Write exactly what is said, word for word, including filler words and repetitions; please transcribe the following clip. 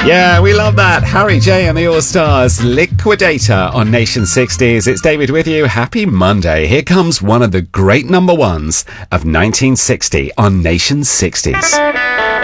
Yeah, we love that. Harry J and the All-Stars, Liquidator on Nation sixties. It's David with you. Happy Monday. Here comes one of the great number ones of nineteen sixty on Nation sixties.